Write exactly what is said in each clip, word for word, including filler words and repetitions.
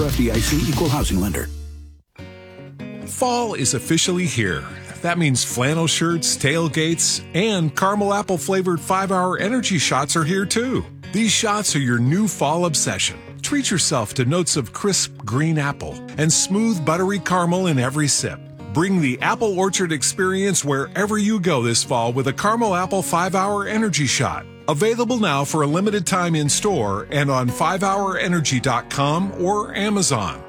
F D I C Equal Housing Lender. Fall is officially here. That means flannel shirts, tailgates, and caramel apple flavored five hour energy shots are here too. These shots are your new fall obsession. Treat yourself to notes of crisp green apple and smooth buttery caramel in every sip. Bring the Apple Orchard experience wherever you go this fall with a caramel apple five hour energy shot. Available now for a limited time in store and on five hour energy dot com or Amazon.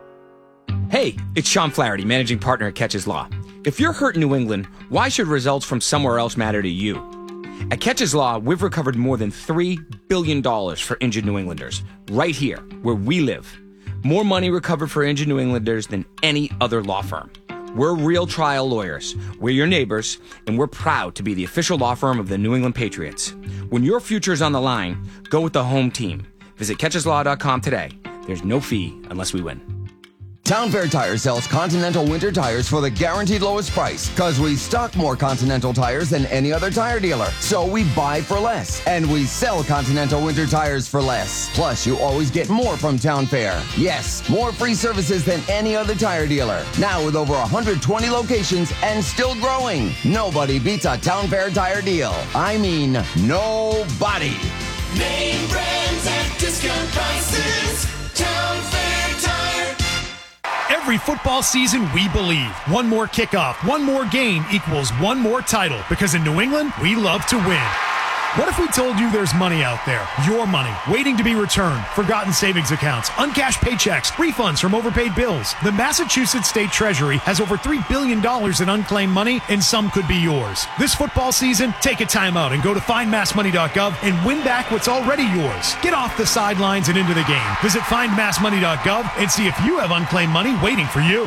Hey, it's Sean Flaherty, managing partner at Catches Law. If you're hurt in New England, why should results from somewhere else matter to you? At Catches Law, we've recovered more than three billion dollars for injured New Englanders, right here, where we live. More money recovered for injured New Englanders than any other law firm. We're real trial lawyers. We're your neighbors, and we're proud to be the official law firm of the New England Patriots. When your future's on the line, go with the home team. Visit catches law dot com today. There's no fee unless we win. Town Fair Tire sells Continental winter tires for the guaranteed lowest price because we stock more Continental tires than any other tire dealer. So we buy for less and we sell Continental winter tires for less. Plus, you always get more from Town Fair. Yes, more free services than any other tire dealer. Now with over one hundred twenty locations and still growing. Nobody beats a Town Fair tire deal. I mean, nobody. Name brands at discount prices. Town Fair Tire. Every football season, we believe one more kickoff, one more game equals one more title. Because in New England, we love to win. What if we told you there's money out there, your money, waiting to be returned, forgotten savings accounts, uncashed paychecks, refunds from overpaid bills? The Massachusetts State Treasury has over three billion dollars in unclaimed money, and some could be yours. This football season, take a time out and go to find mass money dot gov and win back what's already yours. Get off the sidelines and into the game. Visit find mass money dot gov and see if you have unclaimed money waiting for you.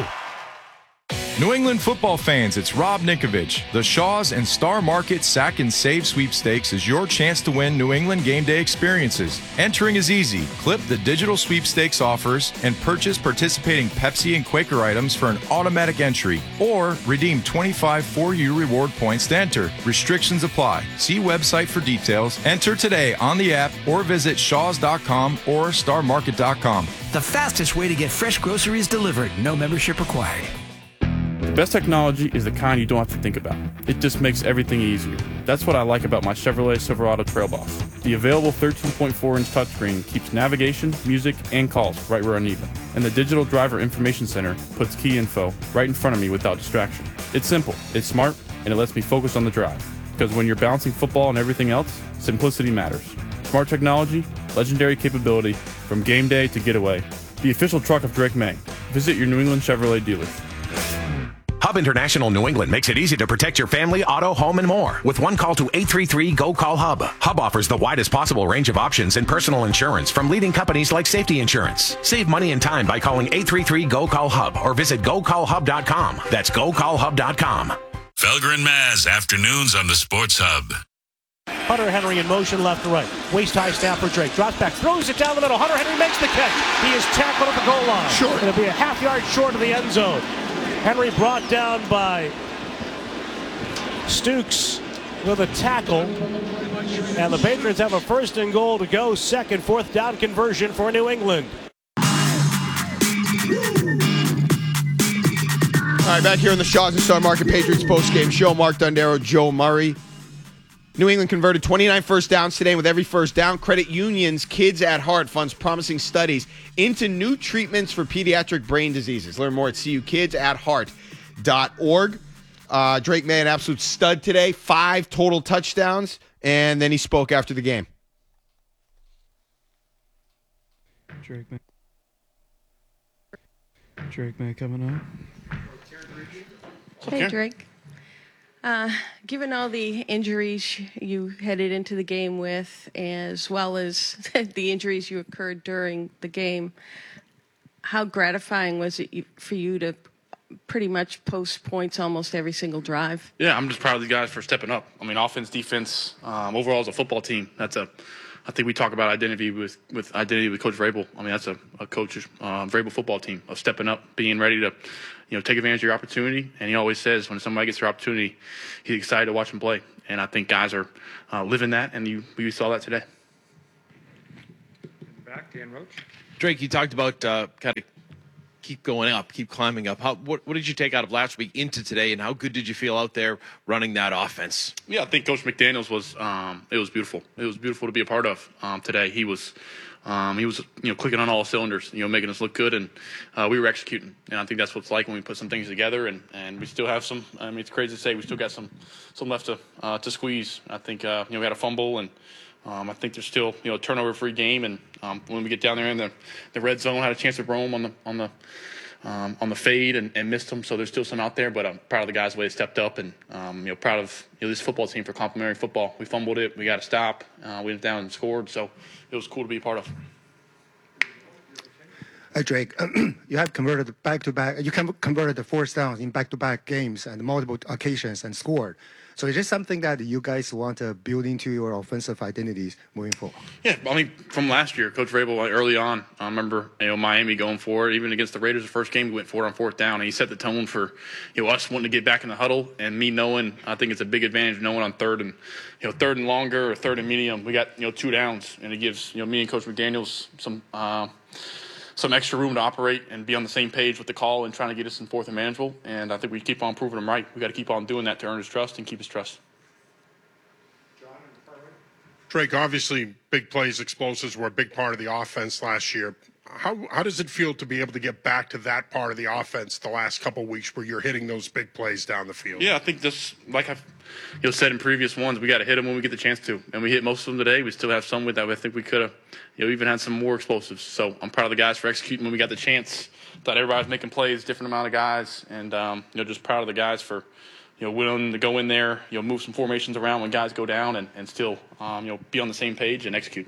New England football fans, it's Rob Ninkovich. The Shaw's and Star Market Sack and Save Sweepstakes is your chance to win New England game day experiences. Entering is easy. Clip the digital sweepstakes offers and purchase participating Pepsi and Quaker items for an automatic entry, or redeem twenty-five for you reward points to enter. Restrictions apply. See website for details. Enter today on the app or visit shaws dot com or star market dot com. The fastest way to get fresh groceries delivered. No membership required. The best technology is the kind you don't have to think about. It just makes everything easier. That's what I like about my Chevrolet Silverado Trail Boss. The available thirteen point four inch touchscreen keeps navigation, music, and calls right where I need them. And the Digital Driver Information Center puts key info right in front of me without distraction. It's simple, it's smart, and it lets me focus on the drive. Because when you're balancing football and everything else, simplicity matters. Smart technology, legendary capability, from game day to getaway. The official truck of Drake May. Visit your New England Chevrolet dealers. Hub International New England makes it easy to protect your family, auto, home, and more. With one call to eight three three, G O, call Hub. Hub offers the widest possible range of options in personal insurance from leading companies like Safety Insurance. Save money and time by calling eight three three, G O, call Hub or visit go call hub dot com. That's go call hub dot com. Felger and Maz, afternoons on the Sports Hub. Hunter Henry in motion left to right. Waist high snap for Drake. Drops back, throws it down the middle. Hunter Henry makes the catch. He is tackled at the goal line. Short. It'll be a half yard short of the end zone. Henry brought down by Stukes with a tackle. And the Patriots have a first and goal to go. Second, fourth down conversion for New England. All right, back here on the Shaw's and Star Market Patriots postgame show. Mark Dondero, Joe Murray. New England converted twenty-nine first downs today. With every first down, Credit Union's Kids at Heart funds promising studies into new treatments for pediatric brain diseases. Learn more at c u kids at heart dot org. Uh, Drake May, an absolute stud today. Five total touchdowns, and then he spoke after the game. Drake May. Drake May coming up. Hey, Drake. Uh, given all the injuries you headed into the game with, as well as the injuries you occurred during the game, how gratifying was it for you to pretty much post points almost every single drive? Yeah, I'm just proud of these guys for stepping up. I mean, offense, defense, um, overall as a football team, that's a I think we talk about identity with, with identity with Coach Vrabel. I mean, that's a, a coach's um, Vrabel football team of stepping up, being ready to, you know, take advantage of your opportunity. And he always says when somebody gets their opportunity, he's excited to watch them play. And I think guys are uh, living that, and you we saw that today. Back, Dan Roach. Drake, you talked about uh, kind of keep going up, keep climbing up. How what, what did you take out of last week into today, and how good did you feel out there running that offense? Yeah, I think Coach McDaniels was um, it was beautiful. It was beautiful to be a part of um, today. He was um, he was you know clicking on all cylinders, you know, making us look good, and uh, we were executing. And I think that's what it's like when we put some things together, and, and we still have some. I mean, it's crazy to say we still got some some left to uh, to squeeze. I think uh, you know we had a fumble and. Um, I think there's still, you know, a turnover-free game, and um, when we get down there in the, the red zone, had a chance to roam on the on the um, on the fade and, and missed them. So there's still some out there, but I'm proud of the guys the way they stepped up, and um, you know, proud of you know, this football team for complimentary football. We fumbled it, we got to stop, uh, we went down and scored, so it was cool to be a part of. Hey Drake, you have converted back-to-back. You can converted the fourth downs in back-to-back games and multiple occasions and scored. So is this something that you guys want to build into your offensive identities moving forward? Yeah, I mean, from last year, Coach Vrabel, like, early on, I remember you know Miami going for it. Even against the Raiders, the first game, we went for it on fourth down, and he set the tone for you know us wanting to get back in the huddle, and me knowing I think it's a big advantage knowing on third and you know third and longer or third and medium, we got you know two downs, and it gives you know me and Coach McDaniels some. Uh, some extra room to operate and be on the same page with the call and trying to get us in fourth and manageable. And I think we keep on proving him right. We got to keep on doing that to earn his trust and keep his trust. Drake, obviously big plays, explosives were a big part of the offense last year. How how does it feel to be able to get back to that part of the offense the last couple of weeks where you're hitting those big plays down the field? Yeah, I think this, like I've you know, said in previous ones, we got to hit them when we get the chance to. And we hit most of them today. We still have some with that. I think we could have you know, even had some more explosives. So I'm proud of the guys for executing when we got the chance. Thought everybody was making plays, different amount of guys. And, um, you know, just proud of the guys for, you know, willing to go in there, you know, move some formations around when guys go down and, and still, um, you know, be on the same page and execute.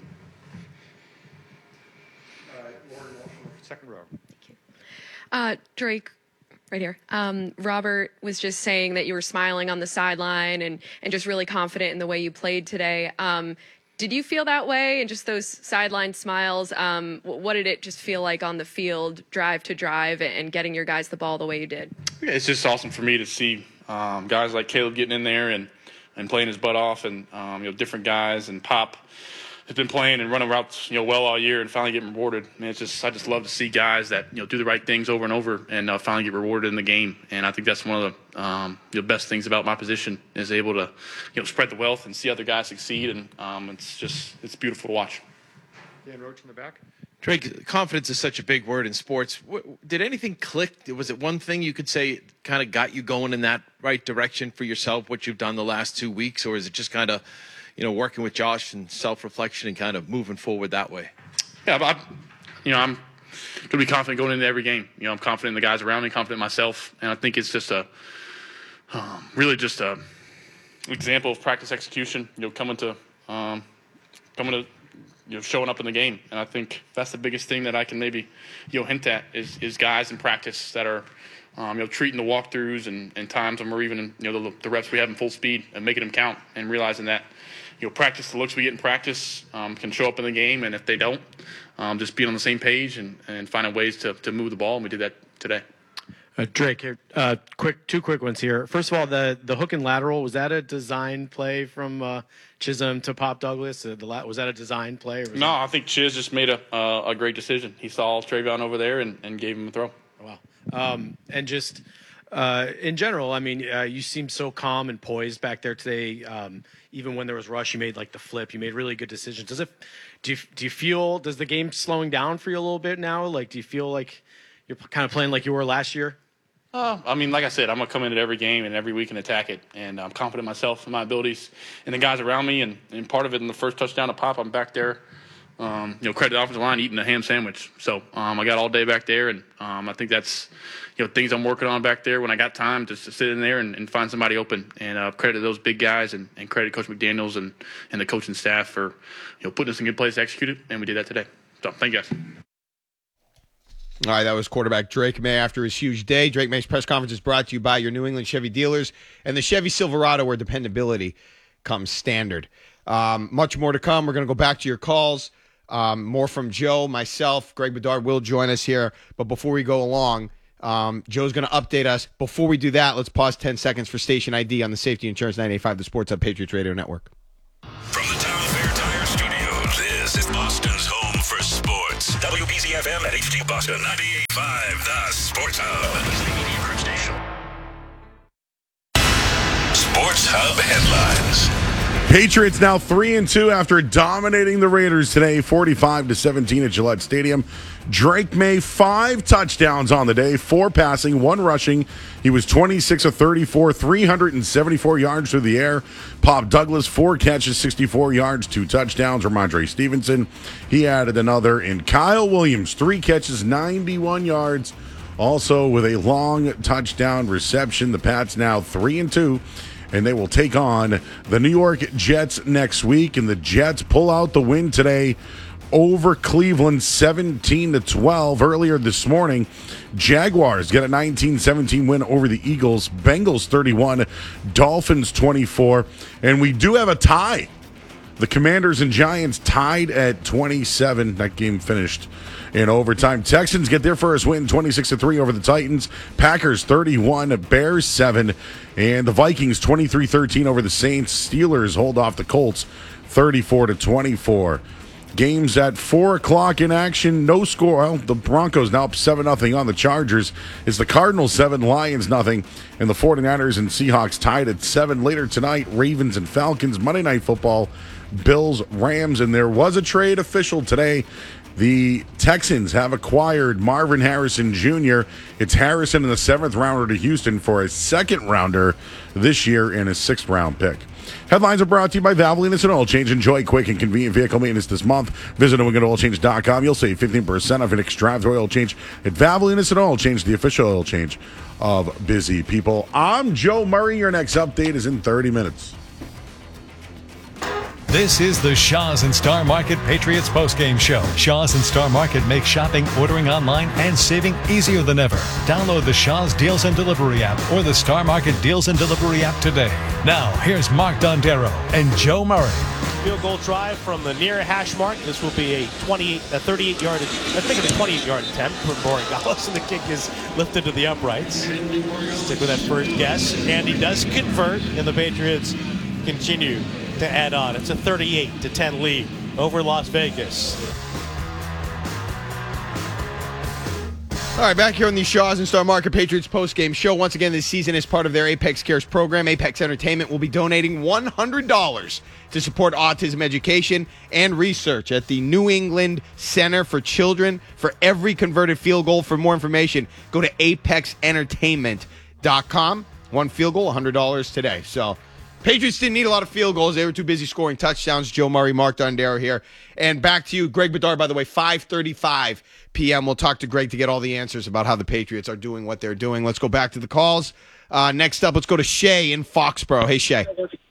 Second row. Thank you. Uh, Drake, right here. Um, Robert was just saying that you were smiling on the sideline and, and just really confident in the way you played today. Um, did you feel that way and just those sideline smiles? Um, what did it just feel like on the field, drive to drive, and getting your guys the ball the way you did? Yeah, it's just awesome for me to see um, guys like Caleb getting in there and, and playing his butt off, and um, you know different guys, and Pop has been playing and running routes, you know, well all year and finally getting rewarded. I mean, it's just I just love to see guys that you know do the right things over and over and uh, finally get rewarded in the game. And I think that's one of the um, the best things about my position is able to you know spread the wealth and see other guys succeed. And um, it's just it's beautiful to watch. Dan Roach in the back. Drake, confidence is such a big word in sports. Did anything click? Was it one thing you could say kind of got you going in that right direction for yourself, what you've done the last two weeks, or is it just kind of you know, working with Josh and self-reflection and kind of moving forward that way? Yeah, but I, you know, I'm going to be confident going into every game. You know, I'm confident in the guys around me, confident in myself, and I think it's just a um, really just a example of practice execution. You know, coming to um, coming to you know showing up in the game, and I think that's the biggest thing that I can maybe you know hint at is is guys in practice that are. Um, you know, treating the walkthroughs and, and times when we're even, you know, the, the reps we have in full speed and making them count and realizing that, you know, practice, the looks we get in practice um, can show up in the game. And if they don't, um, just being on the same page and, and finding ways to, to move the ball. And we did that today. Uh, Drake, here, uh, quick, two quick ones here. First of all, the the hook and lateral, was that a design play from uh, Chisholm to Pop Douglas? Uh, the la- was that a design play? Or was no, that- I think Chiz just made a uh, a great decision. He saw Travion over there and, and gave him a throw. Wow. Um, and just uh, in general, I mean, uh, you seem so calm and poised back there today. Um, even when there was rush, you made like the flip. You made really good decisions. Does it? Do you do you feel? Does the game slowing down for you a little bit now? Like, do you feel like you're kind of playing like you were last year? Uh, I mean, like I said, I'm gonna come into every game and every week and attack it, and I'm confident in myself and my abilities and the guys around me. And, and part of it in the first touchdown to Pop, I'm back there. Um, you know, credit the offensive line eating a ham sandwich. So um, I got all day back there, and um, I think that's you know things I'm working on back there when I got time just to sit in there and, and find somebody open. And uh, credit those big guys and, and credit Coach McDaniels and, and the coaching staff for you know putting us in good place to execute it, and we did that today. So thank you guys. All right, that was quarterback Drake May after his huge day. Drake May's press conference is brought to you by your New England Chevy dealers and the Chevy Silverado, where dependability comes standard. Um, much more to come. We're going to go back to your calls. Um, more from Joe, myself, Greg Bedard will join us here. But before we go along, um, Joe's going to update us. Before we do that, let's pause ten seconds for station I D on the Safety Insurance nine eighty-five, the Sports Hub Patriots Radio Network. From the Town Fair Tire Studios, this is Boston's home for sports. W B Z F M and H D Boston ninety-eight point five, the Sports Hub. Sports Hub headlines. Patriots now three and two after dominating the Raiders today, forty-five to seventeen at Gillette Stadium. Drake May, five touchdowns on the day, four passing, one rushing. He was twenty-six of thirty-four, three hundred seventy-four yards through the air. Pop Douglas, four catches, sixty-four yards, two touchdowns. Ramondre Stevenson, he added another. And Kyle Williams, three catches, ninety-one yards. Also with a long touchdown reception. The Pats now three and two. And they will take on the New York Jets next week. And the Jets pull out the win today over Cleveland, seventeen to twelve. Earlier this morning, Jaguars get a nineteen seventeen win over the Eagles. Bengals thirty-one, Dolphins twenty-four. And we do have a tie. The Commanders and Giants tied at twenty-seven. That game finished in overtime. Texans get their first win, twenty-six to three over the Titans. Packers thirty-one, Bears seven. And the Vikings twenty-three thirteen over the Saints. Steelers hold off the Colts thirty-four to twenty-four. Games at four o'clock in action. No score. Well, the Broncos now up seven nothing on the Chargers. It's the Cardinals seven, Lions nothing. And the 49ers and Seahawks tied at seven. Later tonight, Ravens and Falcons. Monday Night Football, Bills, Rams. And there was a trade official today. The Texans have acquired Marvin Harrison Junior It's Harrison in the seventh rounder to Houston for a second rounder this year and a sixth round pick. Headlines are brought to you by Valvoline Instant Oil Change. Enjoy quick and convenient vehicle maintenance this month. Visit New England Oil Change dot com. You'll save fifteen percent off an extra oil change at Valvoline Instant Oil Change, the official oil change of busy people. I'm Joe Murray. Your next update is in thirty minutes. This is the Shaw's and Star Market Patriots postgame show. Shaw's and Star Market make shopping, ordering online, and saving easier than ever. Download the Shaw's Deals and Delivery app or the Star Market Deals and Delivery app today. Now, here's Mark Dondero and Joe Murray. Field goal drive from the near hash mark. This will be a twenty-eight, a thirty-eight yard, I think it's a twenty-eight yard attempt from Borregales, and the kick is lifted to the uprights. Stick with that first guess, and he does convert, and the Patriots continue to add on. It's a thirty-eight to ten lead over Las Vegas. All right, back here on the Shaw's and Star Market Patriots postgame show. Once again, this season, as part of their Apex Cares program, Apex Entertainment will be donating one hundred dollars to support autism education and research at the New England Center for Children for every converted field goal. For more information, go to apex entertainment dot com. One field goal, one hundred dollars today. So Patriots didn't need a lot of field goals. They were too busy scoring touchdowns. Joe Murray, Mark Dondero here. And back to you, Greg Bedard, by the way, five thirty-five p.m. We'll talk to Greg to get all the answers about how the Patriots are doing what they're doing. Let's go back to the calls. Uh, next up, let's go to Shay in Foxborough. Hey, Shay.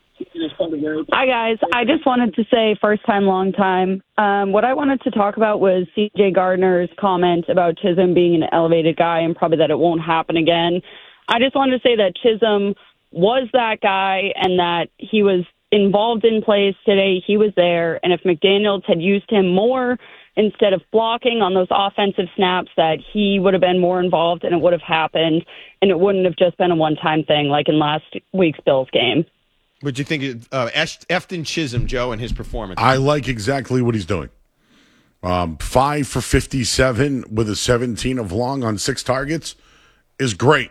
Hi, guys. I just wanted to say first time, long time. Um, what I wanted to talk about was C J Gardner's comment about Chisholm being an elevated guy and probably that it won't happen again. I just wanted to say that Chisholm was that guy and that he was involved in plays today. He was there. And if McDaniels had used him more instead of blocking on those offensive snaps, that he would have been more involved and it would have happened. And it wouldn't have just been a one-time thing like in last week's Bills game. What do you think of uh, Efton Chisholm, Joe, and his performance? I like exactly what he's doing. Um, five for fifty-seven with a seventeen of long on six targets is great.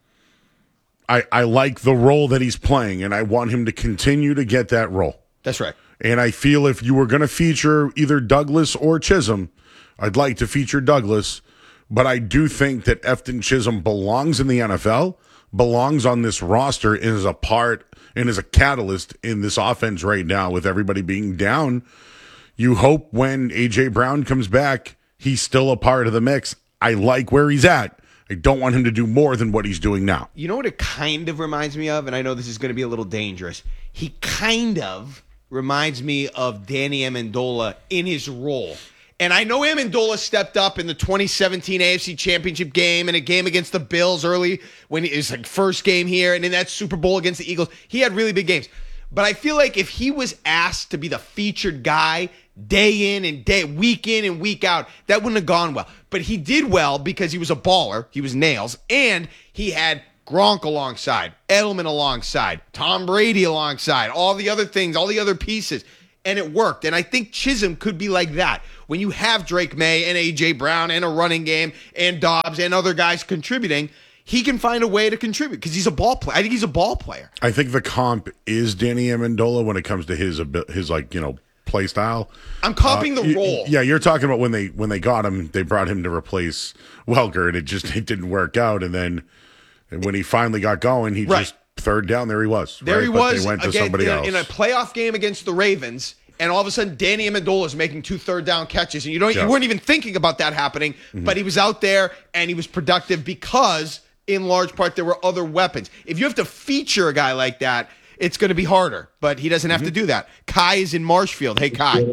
I, I like the role that he's playing, and I want him to continue to get that role. That's right. And I feel if you were going to feature either Douglas or Chisholm, I'd like to feature Douglas, but I do think that Efton Chisholm belongs in the N F L, belongs on this roster, and is a part and is a catalyst in this offense right now with everybody being down. You hope when A J. Brown comes back, he's still a part of the mix. I like where he's at. I don't want him to do more than what he's doing now. You know what it kind of reminds me of? And I know this is going to be a little dangerous. He kind of reminds me of Danny Amendola in his role. And I know Amendola stepped up in the twenty seventeen A F C Championship game and a game against the Bills early when it was like first game here, and in that Super Bowl against the Eagles. He had really big games. But I feel like if he was asked to be the featured guy day in and day, week in and week out, that wouldn't have gone well. But he did well because he was a baller. He was nails. And he had Gronk alongside, Edelman alongside, Tom Brady alongside, all the other things, all the other pieces. and it worked. And I think Chisholm could be like that. When you have Drake May and A J Brown and a running game and Dobbs and other guys contributing, he can find a way to contribute because he's a ball player. I think he's a ball player. I think the comp is Danny Amendola when it comes to his abi- his like you know play style. I'm comping Uh, the y- role. Yeah, you're talking about when they when they got him, they brought him to replace Welker, and it just it didn't work out. And then when he finally got going, he Right. just third down. There he was. There right? he But was They went to again, somebody in, else. in a playoff game against the Ravens, and all of a sudden Danny Amendola is making two third down catches, and you don't Yeah. you weren't even thinking about that happening, Mhm. but he was out there and he was productive because, in large part, there were other weapons. If you have to feature a guy like that, it's going to be harder, but he doesn't have Mm-hmm. to do that. Kai is in Marshfield. Hey, Kai.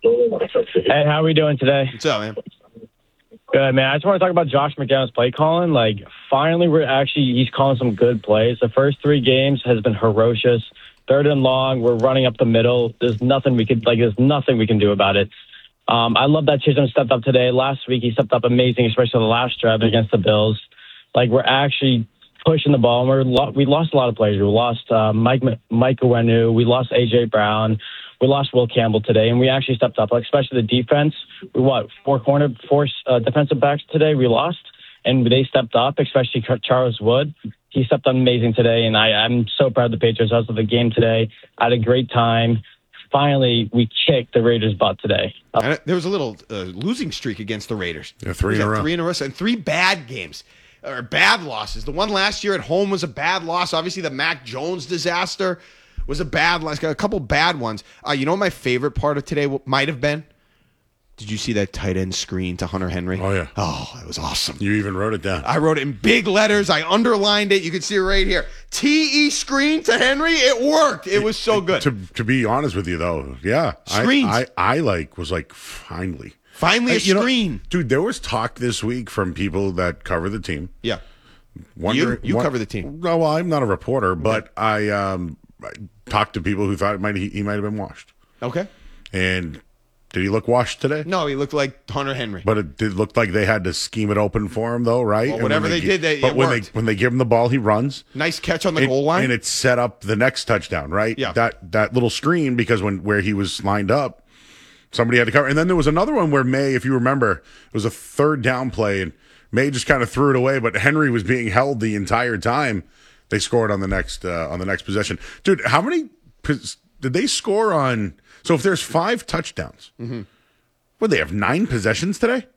Hey, how are we doing today? What's up, man? Good, man. I just want to talk about Josh McDaniels' play calling. Like, finally, we're actually, he's calling some good plays. The first three games has been ferocious. Third and long, we're running up the middle. There's nothing we could, like, there's nothing we can do about it. Um, I love that Chisholm stepped up today. Last week, he stepped up amazing, especially the last drive against the Bills. Like, we're actually pushing the ball. And we're lo- we lost a lot of players. We lost uh, Mike Mike Owenu. We lost A J Brown. We lost Will Campbell today, and we actually stepped up, like, especially the defense. We, what, four corner, four uh, defensive backs today we lost, and they stepped up, especially Charles Wood. He stepped up amazing today, and I, I'm so proud of the Patriots. I was at the game today. I had a great time. Finally, we kicked the Raiders' butt today. And there was a little uh, losing streak against the Raiders. Yeah, three Was in a that row. Three in a row, and three bad games. Or bad losses. The one last year at home was a bad loss. Obviously, the Mac Jones disaster was a bad loss. Got a couple bad ones. Uh, you know what my favorite part of today w- might have been? Did you see that tight end screen to Hunter Henry? Oh, yeah. Oh, it was awesome. You even wrote it down. I wrote it in big letters. I underlined it. You can see it right here. T E screen to Henry. It worked. It was so good. To to be honest with you, though, yeah, I- Screens. I, I like was like finally, Finally a Hey, you know, screen. dude. There was talk this week from people that cover the team. Yeah. Wondering, You- you what- cover the team. No, well, I'm not a reporter, but I um I talked to people who thought it might he, he might have been washed. Okay. And did he look washed today? No, he looked like Hunter Henry. But it did look like they had to scheme it open for him, though, right? Well, And whatever when they gi- did, they- but it when worked. they when they give him the ball, he runs. Nice catch on the And- goal line. and it set up the next touchdown, right? Yeah. That that little screen because when where he was lined up, somebody had to cover. And then there was another one where May, if you remember, it was a third down play, and May just kind of threw it away, but Henry was being held the entire time. They scored on the next uh, on the next possession, dude. How many pos- did they score on? So if there's five touchdowns, Mm-hmm. would they have nine possessions today?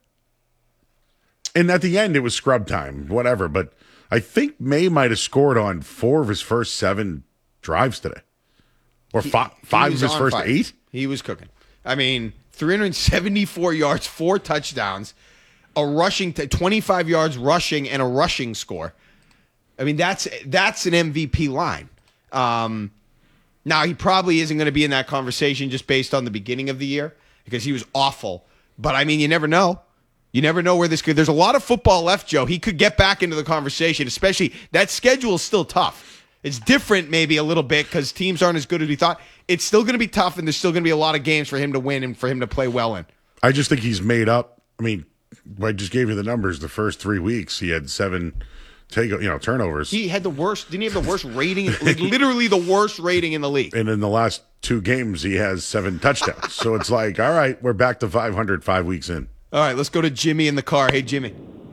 And at the end, it was scrub time, whatever. But I think May might have scored on four of his first seven drives today, or fi- He five of was his on first fire. eight. He was cooking. I mean, three hundred seventy-four yards, four touchdowns, a rushing, t- twenty-five yards rushing, and a rushing score. I mean, that's that's an M V P line. Um, now, he probably isn't going to be in that conversation just based on the beginning of the year because he was awful. But, I mean, you never know. You never know where this could. There's a lot of football left, Joe. He could get back into the conversation, especially that schedule is still tough. It's different maybe a little bit because teams aren't as good as we thought. It's still going to be tough, and there's still going to be a lot of games for him to win and for him to play well in. I just think he's made up. I mean, I just gave you the numbers. The first three weeks, he had seven take, you know, turnovers, He had the worst. Didn't he have the worst rating? Like literally the worst rating in the league. and in the last two games, he has seven touchdowns. So it's like, all right, we're back to five hundred five weeks in. All right, let's go to Jimmy in the car. Hey, Jimmy.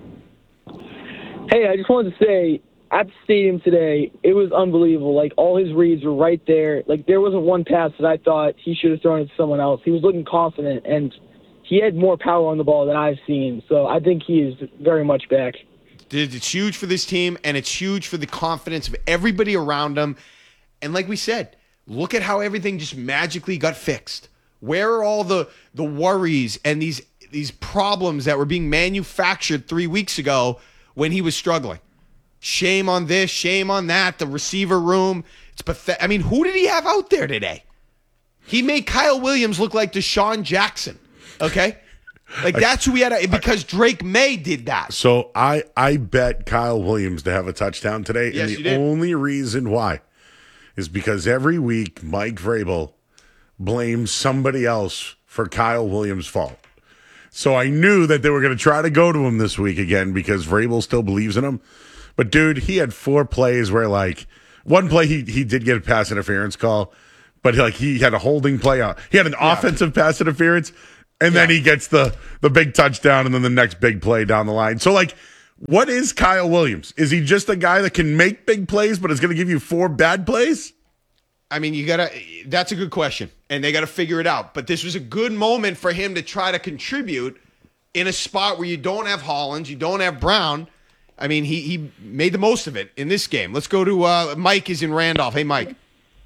Hey, I just wanted to say, at the stadium today, it was unbelievable. Like, all his reads were right there. Like, there wasn't one pass that I thought he should have thrown it to someone else. He was looking confident, and he had more power on the ball than I've seen. So I think he is very much back. Dude, it's huge for this team, and it's huge for the confidence of everybody around him. And like we said, look at how everything just magically got fixed. Where are all the the worries and these these problems that were being manufactured three weeks ago when he was struggling? Shame on this, shame on that. The receiver room, it's pathetic. I mean, who did he have out there today? He made Kyle Williams look like Deshaun Jackson. Okay, like that's who we had because Drake May did that. So I I bet Kyle Williams to have a touchdown today, Yes, and you the did. only reason why is because every week Mike Vrabel blames somebody else for Kyle Williams' fault. So I knew that they were going to try to go to him this week again because Vrabel still believes in him. But dude, he had four plays where like one play he he did get a pass interference call, but like he had a holding play out. He had an yeah. offensive pass interference, and yeah. then he gets the the big touchdown, and then the next big play down the line. So like, what is Kyle Williams? Is he just a guy that can make big plays, but is going to give you four bad plays? I mean, you gotta. That's a good question, and they got to figure it out. But this was a good moment for him to try to contribute in a spot where you don't have Hollins, you don't have Brown. I mean, he he made the most of it in this game. Let's go to uh, Mike. Is in Randolph. Hey, Mike.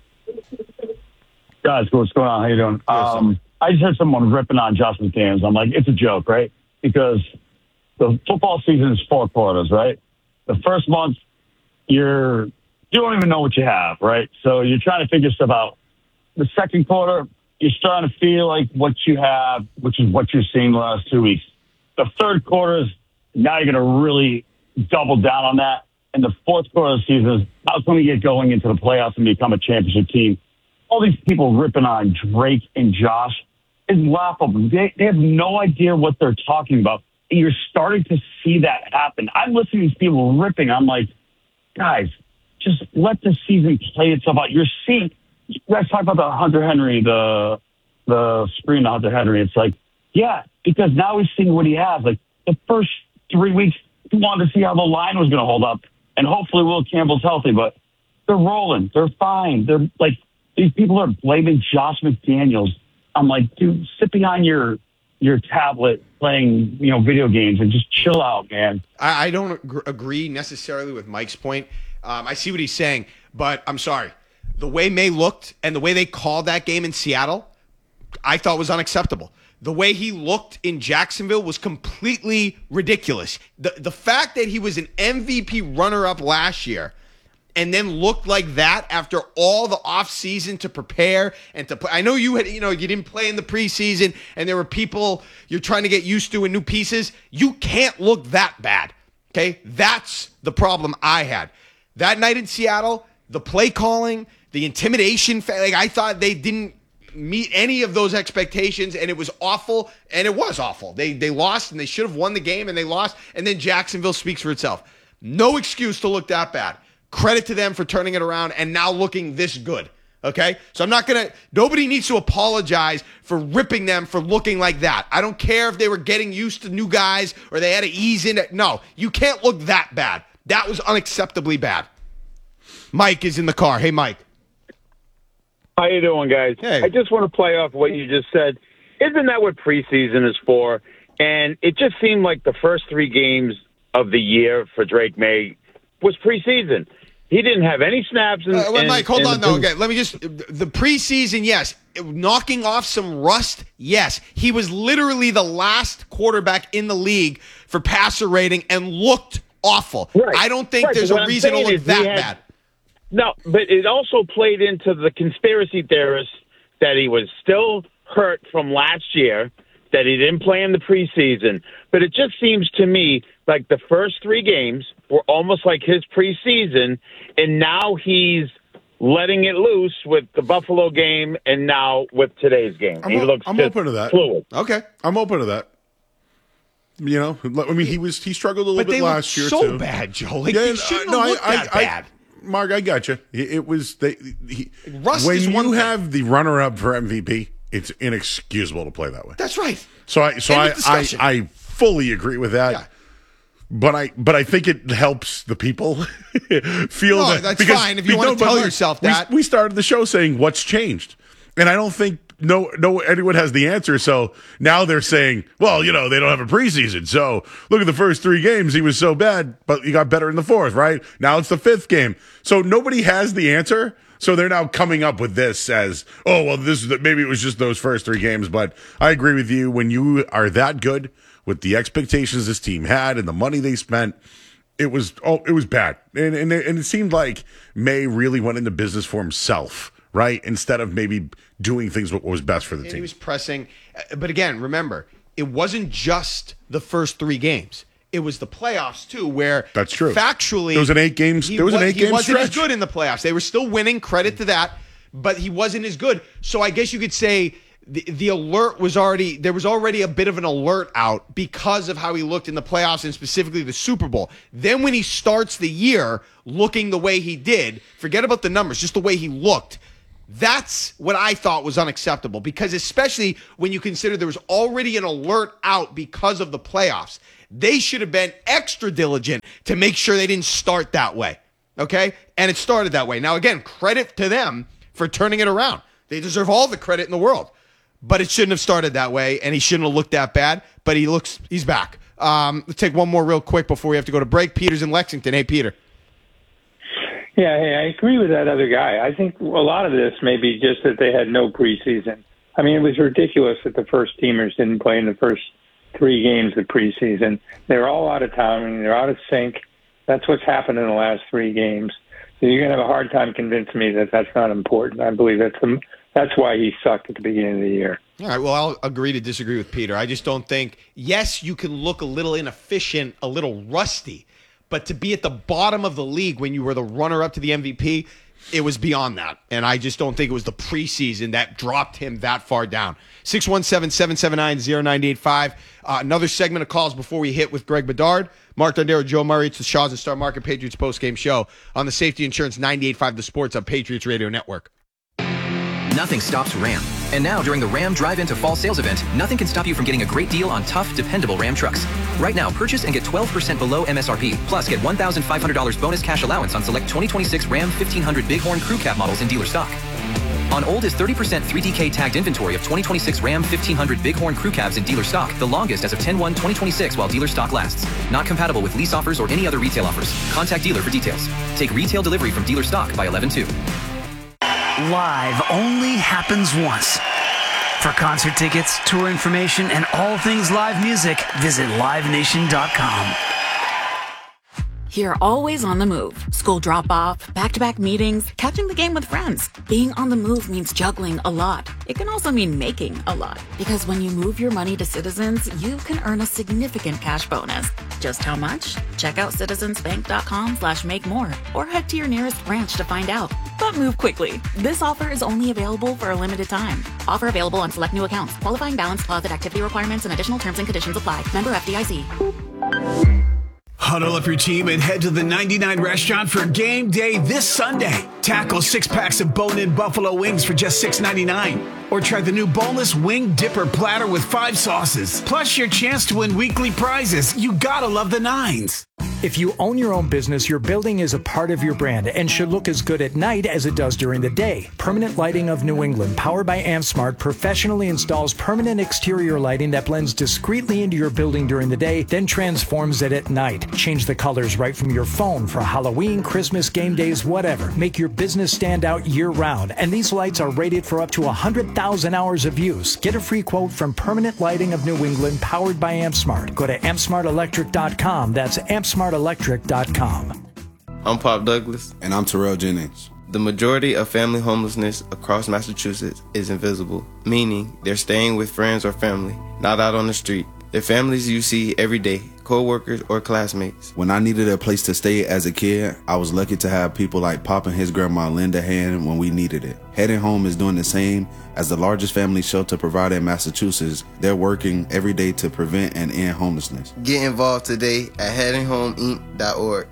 Guys, what's going on? How you doing? Um, I just heard someone ripping on Josh McDaniels. I'm like, it's a joke, right? Because the football season is four quarters, right? The first month, you're you don't even know what you have, right? So you're trying to figure stuff out. The second quarter, you're starting to feel like what you have, which is what you're seeing the last two weeks. The third quarter is now you're going to really double down on that. And the fourth quarter of the season is how can we get going into the playoffs and become a championship team? All these people ripping on Drake and Josh is laughable. They, they have no idea what they're talking about. And you're starting to see that happen. I'm listening to these people ripping. I'm like, guys, just let the season play itself out. You're seeing, you guys talk about the Hunter Henry, the the screen of Hunter Henry. It's like, yeah, because now he's seeing what he has. Like the first three weeks, he wanted to see how the line was going to hold up. And hopefully Will Campbell's healthy, but they're rolling. They're fine. They're like, these people are blaming Josh McDaniels. I'm like, dude, sit behind your your tablet playing, you know, video games and just chill out, man. I, I don't ag- agree necessarily with Mike's point. Um, I see what he's saying, but I'm sorry. The way May looked and the way they called that game in Seattle, I thought was unacceptable. The way he looked in Jacksonville was completely ridiculous. The the fact that he was an M V P runner-up last year and then looked like that after all the offseason to prepare and to play. I know you had, you know, you didn't play in the preseason and there were people you're trying to get used to and new pieces. You can't look that bad. Okay? That's the problem I had. That night in Seattle, the play calling, the intimidation, like I thought they didn't meet any of those expectations, and it was awful, and it was awful. They they lost, and they should have won the game, and they lost, and then Jacksonville speaks for itself. No excuse to look that bad. Credit to them for turning it around and now looking this good, okay? So I'm not going to – nobody needs to apologize for ripping them for looking like that. I don't care if they were getting used to new guys or they had to ease in it. No, you can't look that bad. That was unacceptably bad. Mike is in the car. Hey, Mike. How you doing, guys? Hey. I just want to play off what you just said. Isn't that what preseason is for? And it just seemed like the first three games of the year for Drake May was preseason. He didn't have any snaps. In, uh, well, in, Mike, hold in on, the though. Okay, let me just – the preseason, yes. Knocking off some rust, yes. He was literally the last quarterback in the league for passer rating and looked awful. Right. I don't think right. there's a reason to look that had, bad. No, but it also played into the conspiracy theorists that he was still hurt from last year, that he didn't play in the preseason. But it just seems to me like the first three games were almost like his preseason, and now he's letting it loose with the Buffalo game and now with today's game. I'm, he looks I'm just open to that. fluid. Okay. I'm open to that. You know, I mean, he was he struggled a little but bit they last year, so too. bad, Joe. Like, Yeah, they uh, shouldn't no, have looked I- that I- bad. Mark, I got you. It, it was they. He, Rust when is one you thing. have the runner-up for M V P, it's inexcusable to play that way. That's right. So I, so End I, of I, discussion. I fully agree with that. Yeah. But I, but I think it helps the people feel No, that. that's because fine if you we- wanna no, but tell Mark, yourself we- that. We started the show saying what's changed, and I don't think no, no, anyone has the answer. So now they're saying, well, you know, they don't have a preseason. So look at the first three games; he was so bad, but he got better in the fourth. Right now, it's the fifth game. So nobody has the answer. So they're now coming up with this as, oh, well, this is the, maybe it was just those first three games. But I agree with you. When you are that good with the expectations this team had and the money they spent, it was oh, it was bad. And and it, and it seemed like May really went into business for himself, right? Instead of maybe doing things what was best for the And team. he was pressing. Uh, But again, remember, it wasn't just the first three games. It was the playoffs, too, where That's true. factually There was an eight games- he there was an wa- eight game He wasn't as stretch. good in the playoffs. They were still winning, credit to that, but he wasn't as good. So I guess you could say the, the alert was already, there was already a bit of an alert out because of how he looked in the playoffs and specifically the Super Bowl. Then when he starts the year looking the way he did, forget about the numbers, just the way he looked, That's what I thought was unacceptable, because especially when you consider there was already an alert out because of the playoffs. They should have been extra diligent to make sure they didn't start that way, okay? And it started that way. Now, again, credit to them for turning it around. They deserve all the credit in the world. But it shouldn't have started that way, and he shouldn't have looked that bad, but he looks, he's back. Um, let's take one more real quick before we have to go to break. Peter's in Lexington. Hey, Peter. Yeah, hey, I agree with that other guy. I think a lot of this may be just that they had no preseason. I mean, it was ridiculous that the first teamers didn't play in the first three games of preseason. They're all out of time. I mean, they're out of sync. That's what's happened in the last three games. So you're going to have a hard time convincing me that that's not important. I believe that's the, that's why he sucked at the beginning of the year. All right, well, I'll agree to disagree with Peter. I just don't think, yes, you can look a little inefficient, a little rusty, but to be at the bottom of the league when you were the runner-up to the M V P, it was beyond that. And I just don't think it was the preseason that dropped him that far down. six one seven, seven seven nine, zero nine eight five. Uh, another segment of calls before we hit with Greg Bedard. Mark Dondero, Joe Murray. It's the Shaw's and Star Market Patriots postgame show on the Safety Insurance ninety-eight point five The Sports on Patriots Radio Network. Nothing stops Ram. And now, during the Ram Drive Into Fall Sales Event, nothing can stop you from getting a great deal on tough, dependable Ram trucks. Right now, purchase and get twelve percent below M S R P, plus get one thousand five hundred dollars bonus cash allowance on select twenty twenty-six Ram fifteen hundred Bighorn Crew Cab models in dealer stock. On old is thirty percent three D K tagged inventory of twenty twenty-six Ram fifteen hundred Bighorn Crew Cabs in dealer stock, the longest as of ten one twenty twenty-six while dealer stock lasts. Not compatible with lease offers or any other retail offers. Contact dealer for details. Take retail delivery from dealer stock by eleven two. Live only happens once. For concert tickets, tour information, and all things live music, visit live nation dot com. You're always on the move. School drop-off, back-to-back meetings, catching the game with friends. Being on the move means juggling a lot. It can also mean making a lot. Because when you move your money to Citizens, you can earn a significant cash bonus. Just how much? Check out citizensbank.com slash make more or head to your nearest branch to find out. But move quickly. This offer is only available for a limited time. Offer available on select new accounts. Qualifying balance, deposit activity requirements, and additional terms and conditions apply. Member F D I C. Huddle up your team and head to the ninety-nine restaurant for game day this Sunday. Tackle six packs of bone-in buffalo wings for just six ninety-nine. Or try the new boneless wing dipper platter with five sauces. Plus your chance to win weekly prizes. You gotta love the nines. If you own your own business, your building is a part of your brand and should look as good at night as it does during the day. Permanent Lighting of New England, powered by AmpSmart, professionally installs permanent exterior lighting that blends discreetly into your building during the day, then transforms it at night. Change the colors right from your phone for Halloween, Christmas, game days, whatever. Make your business stand out year-round. And these lights are rated for up to one hundred thousand hours of use. Get a free quote from Permanent Lighting of New England, powered by AmpSmart. Go to amp smart electric dot com. That's amp smart electric dot com. I'm Pop Douglas. And I'm Terrell Jennings. The majority of family homelessness across Massachusetts is invisible, meaning they're staying with friends or family, not out on the street. They're families you see every day, co-workers or classmates. When I needed a place to stay as a kid, I was lucky to have people like Pop and his grandma lend a hand when we needed it. Heading Home is doing the same. As the largest family shelter provider in Massachusetts, they're working every day to prevent and end homelessness. Get involved today at heading home inc dot org.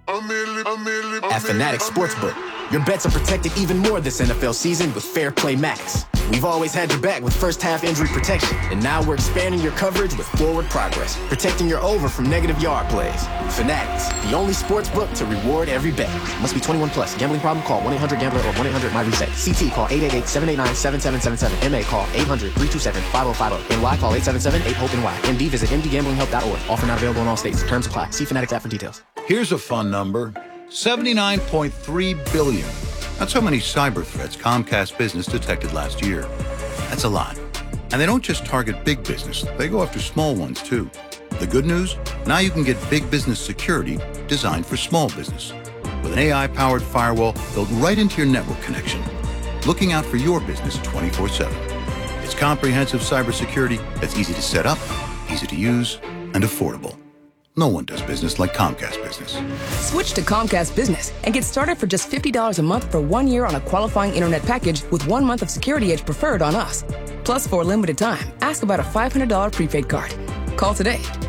At Fanatics Sportsbook, your bets are protected even more this N F L season with Fair Play Max. We've always had your back with first half injury protection, and now we're expanding your coverage with Forward Progress, protecting your over from negative yard plays. Fanatics, the only sports book to reward every bet. Must be twenty-one plus. Gambling problem? Call one eight hundred gambler or one eight hundred my reset. C T call eight eight eight, seven eight nine, seven seven seven seven. M A call eight hundred, three two seven, five oh five oh. N Y call eight seven seven, eight hope N Y. M D visit m d gambling help dot org. Offer not available in all states. Terms apply. See Fanatics app for details. Here's a fun number. seventy-nine point three billion. That's how many cyber threats Comcast Business detected last year. That's a lot. And they don't just target big business, they go after small ones too. The good news? Now you can get big business security designed for small business. With an A I-powered firewall built right into your network connection, looking out for your business twenty-four seven. It's comprehensive cybersecurity that's easy to set up, easy to use, and affordable. No one does business like Comcast Business. Switch to Comcast Business and get started for just fifty dollars a month for one year on a qualifying internet package with one month of Security Edge Preferred on us. Plus, for a limited time, ask about a five hundred dollars prepaid card. Call today.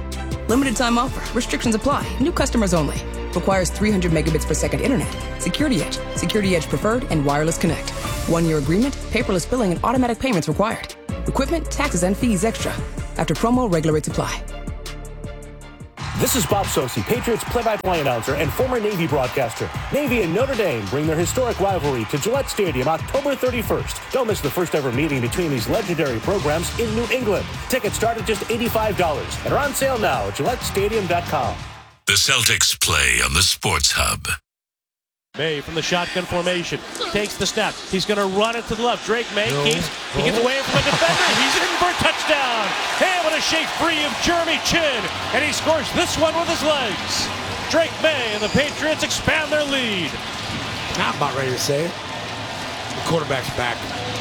Limited time offer. Restrictions apply. New customers only. Requires three hundred megabits per second internet. Security Edge. Security Edge Preferred and Wireless Connect. One-year agreement, paperless billing, and automatic payments required. Equipment, taxes, and fees extra. After promo, regular rates apply. This is Bob Sosi, Patriots play-by-play announcer and former Navy broadcaster. Navy and Notre Dame bring their historic rivalry to Gillette Stadium October thirty-first. Don't miss the first ever meeting between these legendary programs in New England. Tickets start at just eighty-five dollars and are on sale now at Gillette Stadium dot com. The Celtics play on the Sports Hub. May from the shotgun formation takes the snap. He's going to run it to the left. Drake May No. keeps. He gets away from a defender. He's in for a touchdown. Able to shake free of Jeremy Chin, and he scores this one with his legs. Drake May and the Patriots expand their lead. I'm about ready to say it. The quarterback's back.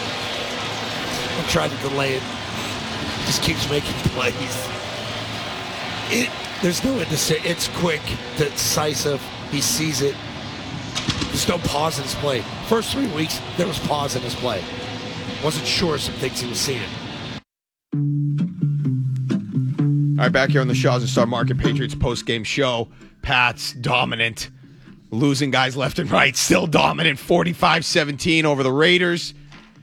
I tried to delay it. He just keeps making plays. It, there's no way to say it's quick, decisive. He sees it. There's no pause in his play. First three weeks, there was pause in his play. Wasn't sure some things he was seeing. All right, back here on the Shaws and Star Market Patriots post-game show. Pats dominant. Losing guys left and right. Still dominant. forty-five seventeen over the Raiders.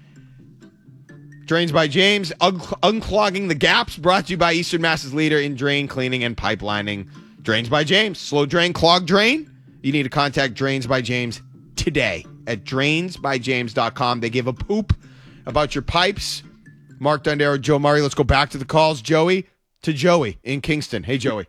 Drains by James. Un- unclogging the gaps. Brought to you by Eastern Mass's leader in drain cleaning and pipelining. Drains by James. Slow drain, clog drain. You need to contact Drains by James today at drains by james dot com. They give a poop about your pipes. Mark Dondero, Joe Murray. Let's go back to the calls. Joey to Joey in Kingston. Hey, Joey.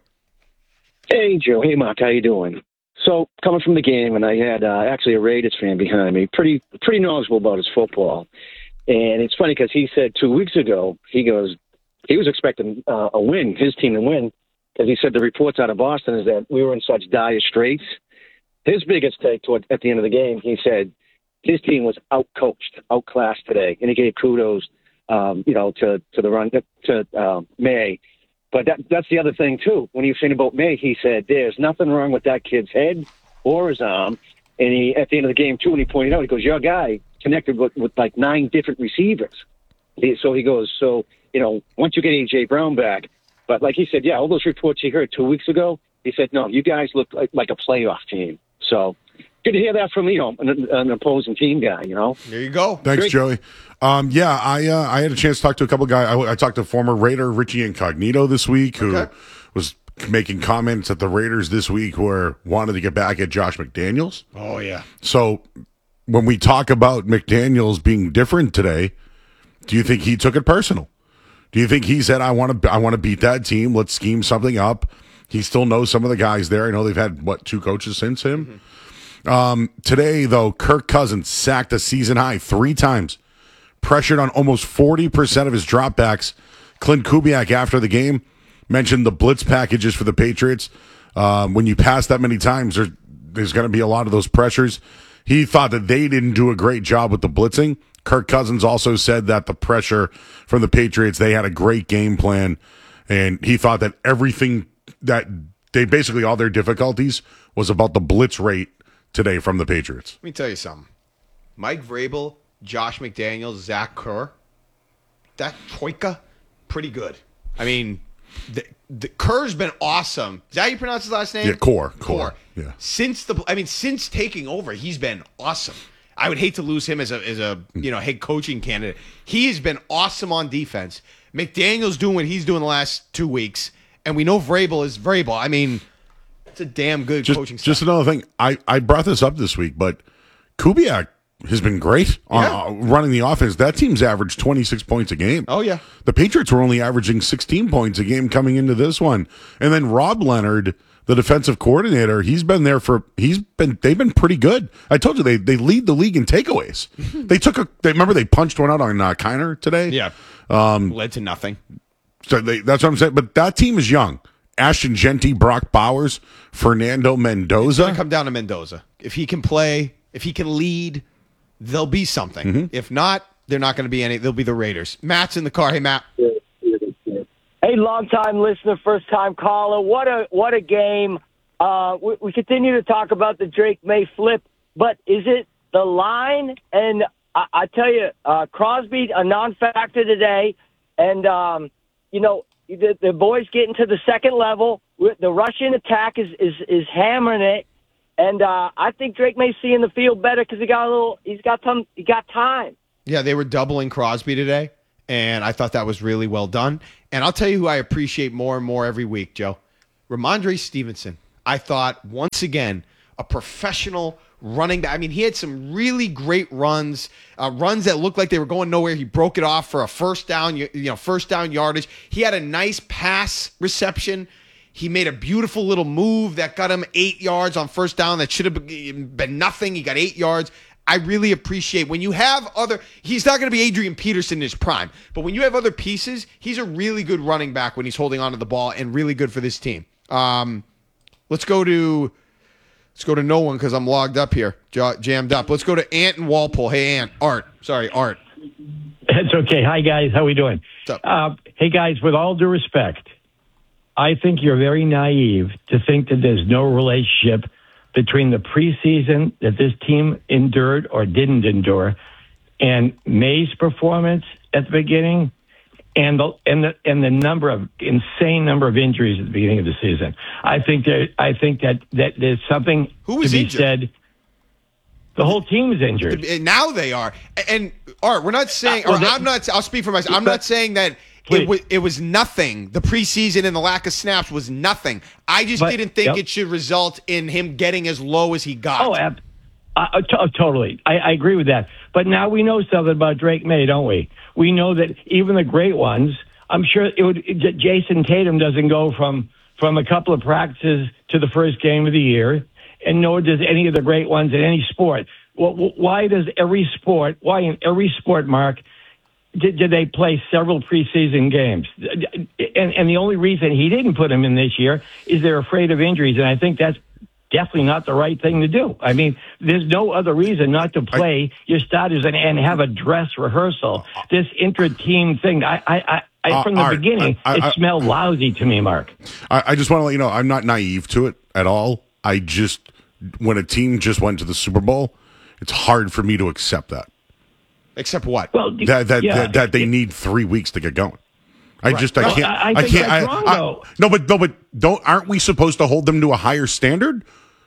Hey, Joe. Hey, Mark. How you doing? So, coming from the game, and I had uh, actually a Raiders fan behind me, pretty pretty knowledgeable about his football. And it's funny because he said two weeks ago, he goes, he was expecting uh, a win, his team to win, because he said the reports out of Boston is that we were in such dire straits. His biggest take toward, at the end of the game, he said his team was outcoached, outclassed today, and he gave kudos, um, you know, to to the run to uh, May. But that, that's the other thing too. When he was saying about May, he said there's nothing wrong with that kid's head or his arm. And he at the end of the game too, when he pointed out, he goes, "Your guy connected with, with like nine different receivers." He, so he goes, "So you know, once you get A J Brown back." But like he said, yeah, all those reports he heard two weeks ago, he said, "No, you guys look like, like a playoff team." So good to hear that from, you know, an, an opposing team guy, you know. There you go. Thanks, Great. Joey. Um, yeah, I uh, I had a chance to talk to a couple of guys. I, I talked to former Raider Richie Incognito this week, who Okay. was making comments that the Raiders this week were wanted to get back at Josh McDaniels. Oh, yeah. So when we talk about McDaniels being different today, do you think he took it personal? Do you think he said, I want to I want to beat that team, let's scheme something up? He still knows some of the guys there. I know they've had, what, two coaches since him? Mm-hmm. Um, today, though, Kirk Cousins sacked a season high three times, pressured on almost forty percent of his dropbacks. Clint Kubiak, after the game, mentioned the blitz packages for the Patriots. Um, when you pass that many times, there, there's going to be a lot of those pressures. He thought that they didn't do a great job with the blitzing. Kirk Cousins also said that the pressure from the Patriots, they had a great game plan, and he thought that everything that they basically all their difficulties was about the blitz rate today from the Patriots. Let me tell you something. Mike Vrabel, Josh McDaniels, Zach Kerr, that troika, pretty good. I mean, the, the Kerr's been awesome. Is that how you pronounce his last name? Yeah, Core. Core. Core. Yeah. Since the, I mean, since taking over, he's been awesome. I would hate to lose him as a as a you know head coaching candidate. He's been awesome on defense. McDaniel's doing what he's doing the last two weeks, and we know Vrabel is Vrabel. I mean, it's a damn good Just, coaching staff. just another thing. I, I brought this up this week, but Kubiak has been great on Yeah. uh, running the offense. That team's averaged twenty-six points a game. Oh, yeah. The Patriots were only averaging sixteen points a game coming into this one. And then Rob Leonard, the defensive coordinator, he's been there for, he's been, they've been pretty good. I told you, they they lead the league in takeaways. They took a, they remember they punched one out on uh, Kiner today? Yeah. Um, Led to nothing. So they, that's what I'm saying. But that team is young. Ashton Genty, Brock Bowers, Fernando Mendoza. It's going to come down to Mendoza. If he can play, if he can lead, there'll be something. Mm-hmm. If not, they're not going to be any. They'll be the Raiders. Matt's in the car. Hey, Matt. Hey, long-time listener, first-time caller. What a what a game. Uh, we, we continue to talk about the Drake May flip, but is it the line? And I, I tell you, uh, Crosby, a non-factor today, and, um, you know, the, the boys getting to the second level. the Russian attack is, is, is hammering it. And uh, I think Drake may see in the field better because he got a little. He's got some. He got time. Yeah, they were doubling Crosby today, and I thought that was really well done. And I'll tell you who I appreciate more and more every week, Joe. Ramondre Stevenson. I thought once again a professional running back. I mean, he had some really great runs, uh, runs that looked like they were going nowhere. He broke it off for a first down, you, you know, first down yardage. He had a nice pass reception. He made a beautiful little move that got him eight yards on first down. That should have been nothing. He got eight yards. I really appreciate when you have other, he's not going to be Adrian Peterson in his prime, but when you have other pieces, he's a really good running back when he's holding onto the ball and really good for this team. Um, let's go to, let's go to no one because I'm logged up here, jammed up. Let's go to Ant and Walpole. Hey, Ant. Art. Sorry, Art. It's okay. Hi, guys. How we doing? Uh, hey, guys, with all due respect, I think you're very naive to think that there's no relationship between the preseason that this team endured or didn't endure and May's performance at the beginning and the and the and the number of insane number of injuries at the beginning of the season. I think that I think that, that there's something Who was to be injured? said. The whole team is injured. Now they are. And Art, we're not saying, or Uh, well, I'm not, I'll speak for myself. I'm not saying that it was, it was nothing. The preseason and the lack of snaps was nothing. I just But- didn't think yep. it should result in him getting as low as he got. Oh, ab- uh, to- totally. I, I agree with that. But now we know something about Drake May, don't we? We know that even the great ones, I'm sure it would. J- Jason Tatum doesn't go from from a couple of practices to the first game of the year, and nor does any of the great ones in any sport. Well, why does every sport? Why in every sport, Mark? Did, did they play several preseason games? And, and the only reason he didn't put him in this year is they're afraid of injuries, and I think that's definitely not the right thing to do. I mean, there's no other reason not to play your starters and, and have a dress rehearsal. This intra-team thing, I, I, I, Uh, from the Art, beginning, I- I- it smelled lousy to me, Mark. I, I just want to let you know I'm not naive to it at all. I just when a team just went to the Super Bowl, it's hard for me to accept that. Except what? Well, that that, yeah. that that they need three weeks to get going. I Right. just I Well, can't I- I I, think can't that's I, wrong, I- though. no but no but don't aren't we supposed to hold them to a higher standard?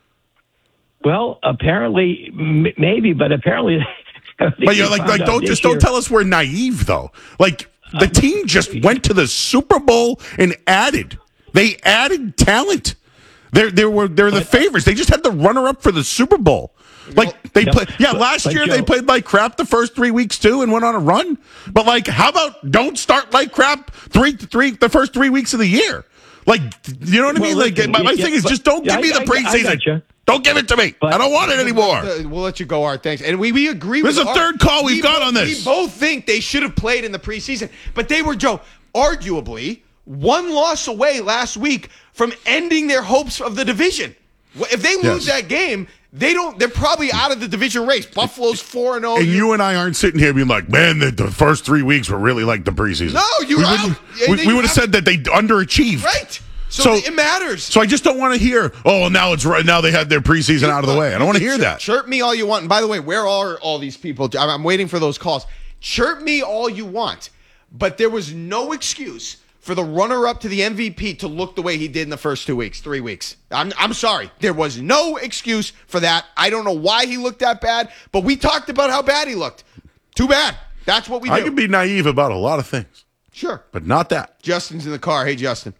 Well, apparently, m- maybe, but apparently. But you're like like don't just don't tell us we're naive though. Like the team just went to the Super Bowl and added. They added talent. They're they were they're the favorites. They just had the runner up for the Super Bowl. Like they no, played, yeah. but- Last but year Joe- they played like crap the first three weeks too, and went on a run. But like, how about don't start like crap three three the first three weeks of the year? Like, you know what I Well, mean? Like, listen, my, my yeah, thing is but- just don't yeah, give me I- the I- I preseason. gotcha. Don't give it to me. I don't want it anymore. Uh, We'll let you go, Art. Thanks. And we, we agree This with is the Art. third call we've We got bo- on this. We both think they should have played in the preseason, but they were, Joe, arguably one loss away last week from ending their hopes of the division. If they lose Yes. that game, they don't. They're probably out of the division race. Buffalo's four and zero. And you and I aren't sitting here being like, man, the, the first three weeks were really like the preseason. No, you we were wouldn't- out. We, They- we would have said that they underachieved. Right. So, So- it matters. So I just don't want to hear, oh, now it's right. Now they had their preseason out of the way. I don't want to hear Chirp- that. Chirp me all you want. And by the way, where are all these people? I'm, I'm waiting for those calls. Chirp me all you want. But there was no excuse for the runner-up to the M V P to look the way he did in the first two weeks, three weeks. I'm, I'm sorry. There was no excuse for that. I don't know why he looked that bad, but we talked about how bad he looked. Too bad. That's what we do. I can be naive about a lot of things, Sure. but not that. Justin's in the car. Hey, Justin.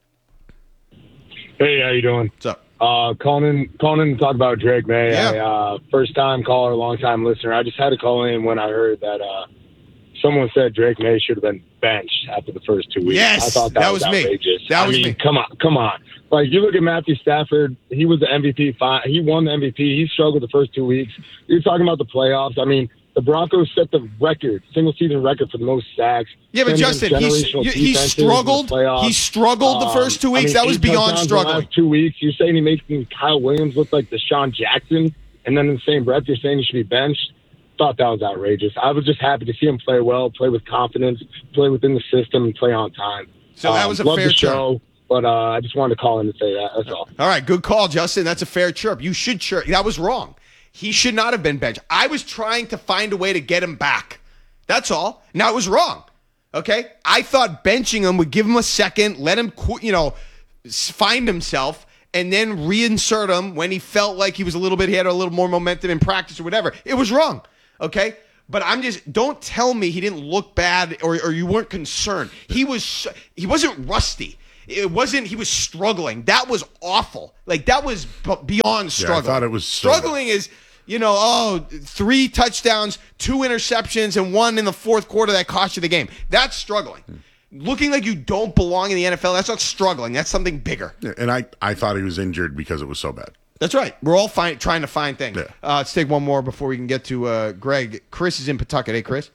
Hey, how you doing? What's up? Uh, calling in, calling in to talk about Drake May. Yeah. I, uh, first time caller, long time listener. I just had to call in when I heard that uh, someone said Drake May should have been benched after the first two weeks. Yes, I thought that, that was, was me. outrageous. That I was mean, me. Come on, come on. Like you look at Matthew Stafford, he was the M V P. Fine, he won the M V P. He struggled the first two weeks. You're talking about the playoffs. I mean, the Broncos set the record, single season record for the most sacks. Yeah, but Sending Justin, he's, generational he defenses in the struggled. playoffs. He struggled the Um, first two I weeks. mean, that was eight beyond touchdowns in the struggling. last two weeks. You're saying he makes Kyle Williams look like Deshaun Jackson, and then in the same breath, you're saying he should be benched. Thought that was outrageous. I was just happy to see him play well, play with confidence, play within the system, and play on time. So that Um, was a love fair the show, but uh, I just wanted to call in and say that. That's all. All right, good call, Justin. That's a fair chirp. You should chirp. That was wrong. He should not have been benched. I was trying to find a way to get him back. That's all. Now, it was wrong. Okay? I thought benching him would give him a second, let him, qu- you know, find himself and then reinsert him when he felt like he was a little bit, he had a little more momentum in practice or whatever. It was wrong, okay? But I'm just, don't tell me he didn't look bad or, or you weren't concerned. He was, he wasn't rusty. It wasn't, he was struggling. That was awful. Like, that was b- beyond struggling. Yeah, I thought it was so struggling is, you know, oh, three touchdowns, two interceptions, and one in the fourth quarter that cost you the game. That's struggling. Hmm. Looking like you don't belong in the N F L, that's not struggling. That's something bigger. Yeah, and I, I thought he was injured because it was so bad. That's right. We're all find, trying to find things. Yeah. Uh, let's take one more before we can get to uh, Greg. Chris is in Pawtucket. Hey, Chris.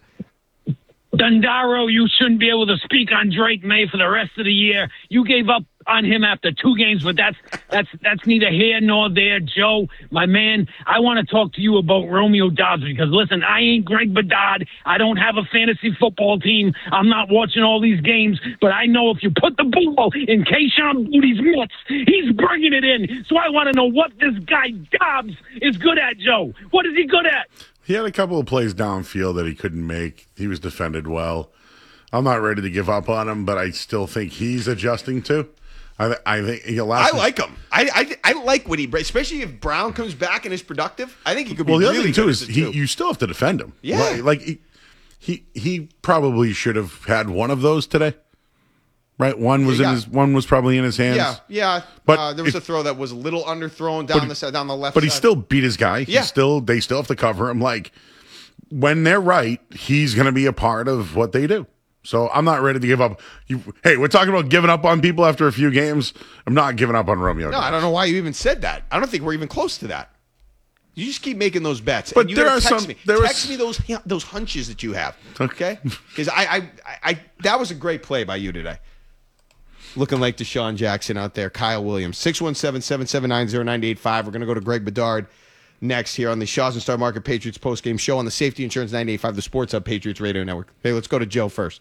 Dundaro, you shouldn't be able to speak on Drake May for the rest of the year. You gave up on him after two games, but that's that's that's neither here nor there. Joe, my man, I want to talk to you about Romeo Doubs because, listen, I ain't Greg Bedard. I don't have a fantasy football team. I'm not watching all these games, but I know if you put the ball in Kayshon Bouttie's mitts, he's bringing it in. So I want to know what this guy Doubs is good at, Joe. What is he good at? He had a couple of plays downfield that he couldn't make. He was defended well. I'm not ready to give up on him, but I still think he's adjusting too. I, I think he'll last. I like him. I, I I like what he, especially if Brown comes back and is productive. I think he could be well, the really other thing good too is at it, he, too. you still have to defend him. Yeah, like, like he, he he probably should have had one of those today. Right, one was Yeah, in yeah. his one was probably in his hands. Yeah, yeah. But uh, there was it- a throw that was a little underthrown down but- the side, down the left. But he side. still beat his guy. He Yeah. still they still have to cover him. Like when they're right, he's going to be a part of what they do. So I'm not ready to give up. You, hey, we're talking about giving up on people after a few games. I'm not giving up on Romeo. No, I don't know why you even said that. I don't think we're even close to that. You just keep making those bets. But and you there gotta are text some- Me. there was- text me those those hunches that you have. Okay, because I, I I I that was a great play by you today. Looking like Deshaun Jackson out there. Kyle Williams, six one seven, seven seven nine, zero nine eight five. We're going to go to Greg Bedard next here on the Shaw's and Star Market Patriots postgame show on the Safety Insurance ninety-eight point five, the Sports Hub Patriots Radio Network. Hey, let's go to Joe first.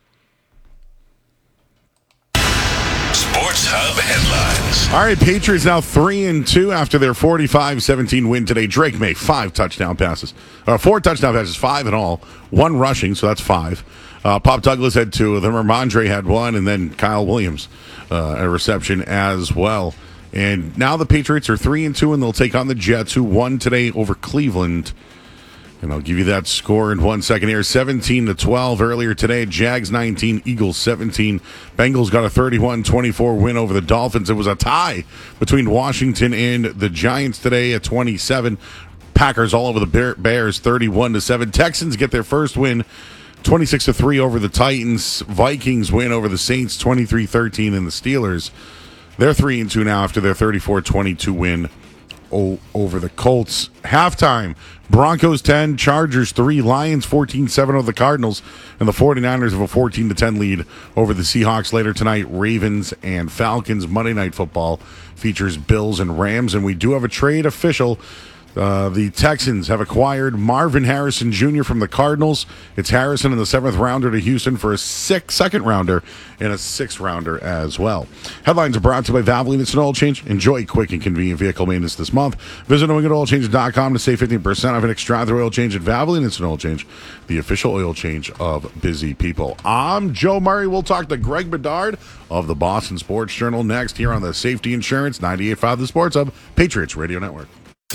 Sports Hub headlines. All right, Patriots now three and two after their forty-five seventeen win today. Drake made five touchdown passes, uh, four touchdown passes, five in all, one rushing, so that's five. Uh, Pop Douglas had two of them. Ramondre had one, and then Kyle Williams uh, a reception as well. And now the Patriots are three and two, and they'll take on the Jets, who won today over Cleveland. And I'll give you that score in one second here. seventeen to twelve earlier today. Jags nineteen, Eagles seventeen. Bengals got a thirty-one twenty-four win over the Dolphins. It was a tie between Washington and the Giants today at twenty-seven. Packers all over the Bear- Bears thirty-one to seven. Texans get their first win twenty-six to three over the Titans. Vikings win over the Saints twenty-three thirteen, and the Steelers, they're three and two now after their thirty-four twenty-two win o- over the Colts. Halftime, Broncos ten, Chargers three, Lions fourteen seven over the Cardinals, and the 49ers have a fourteen to ten lead over the Seahawks. Later tonight, Ravens and Falcons. Monday Night Football features Bills and Rams, and we do have a trade official. Uh, the Texans have acquired Marvin Harrison Junior from the Cardinals. It's Harrison in the seventh rounder to Houston for a six, second rounder and a sixth rounder as well. Headlines are brought to you by Valvoline Instant Oil Change. Enjoy quick and convenient vehicle maintenance this month. Visit new england oil change dot com to save fifteen percent off an extra oil change at Valvoline Instant Oil Change, the official oil change of busy people. I'm Joe Murray. We'll talk to Greg Bedard of the Boston Sports Journal next here on the Safety Insurance ninety-eight point five The Sports Hub, Patriots Radio Network.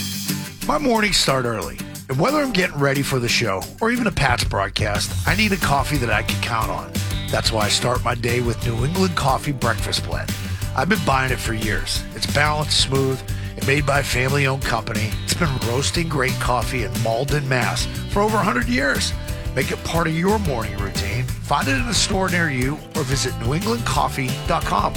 My mornings start early, and whether I'm getting ready for the show or even a Pats broadcast, I need a coffee that I can count on. That's why I start my day with New England Coffee Breakfast Blend. I've been buying it for years. It's balanced, smooth, and made by a family-owned company. It's been roasting great coffee in Malden, Mass for over one hundred years. Make it part of your morning routine. Find it in a store near you or visit new england coffee dot com.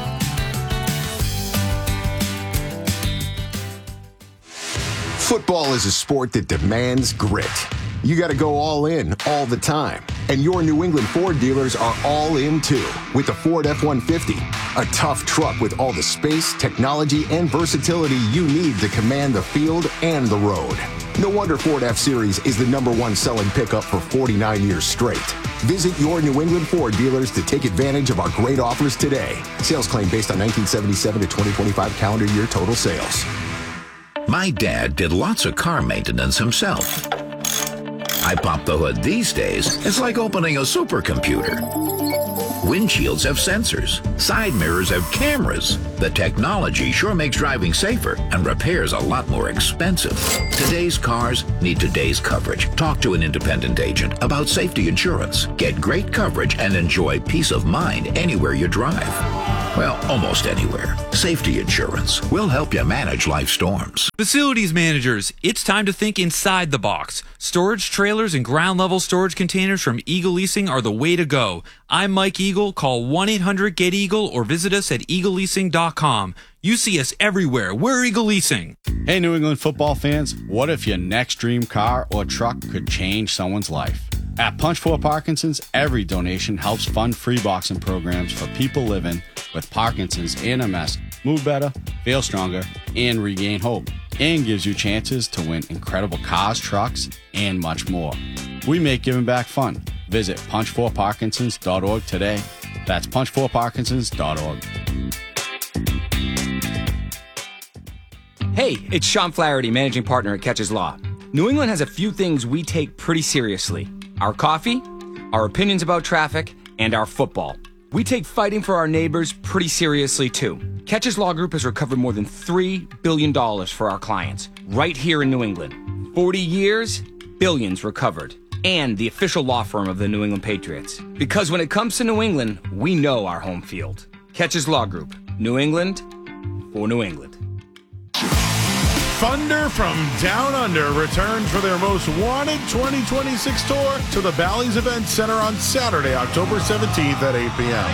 Football is a sport that demands grit. You got to go all in all the time. And your New England Ford dealers are all in too with the Ford F one fifty, a tough truck with all the space, technology, and versatility you need to command the field and the road. No wonder Ford F-Series is the number one selling pickup for forty-nine years straight. Visit your New England Ford dealers to take advantage of our great offers today. Sales claim based on nineteen seventy-seven to twenty twenty-five calendar year total sales. My dad did lots of car maintenance himself. I pop the hood these days, it's like opening a supercomputer. Windshields have sensors. Side mirrors have cameras. The technology sure makes driving safer and repairs a lot more expensive. Today's cars need today's coverage. Talk to an independent agent about safety insurance. Get great coverage and enjoy peace of mind anywhere you drive. Well, almost anywhere. Safety Insurance will help you manage life storms. Facilities managers, it's time to think inside the box. Storage trailers and ground level storage containers from Eagle Leasing are the way to go. I'm Mike Eagle. Call one eight hundred get eagle or visit us at eagle leasing dot com. You see us everywhere. We're Eagle Leasing. Hey, New England football fans. What if your next dream car or truck could change someone's life? At Punch four Parkinson's, every donation helps fund free boxing programs for people living with Parkinson's and M S. Move better, feel stronger, and regain hope. And gives you chances to win incredible cars, trucks, and much more. We make giving back fun. Visit punch four parkinsons dot org today. That's punch four parkinsons dot org. Hey, it's Sean Flaherty, managing partner at Catches Law. New England has a few things we take pretty seriously. Our coffee, our opinions about traffic, and our football. We take fighting for our neighbors pretty seriously, too. Catches Law Group has recovered more than three billion dollars for our clients, right here in New England. forty years, billions recovered. And the official law firm of the New England Patriots. Because when it comes to New England, we know our home field. Catches Law Group. New England for New England. Thunder from Down Under returns for their most wanted twenty twenty-six tour to the Bally's Event Center on Saturday, October seventeenth at eight p.m.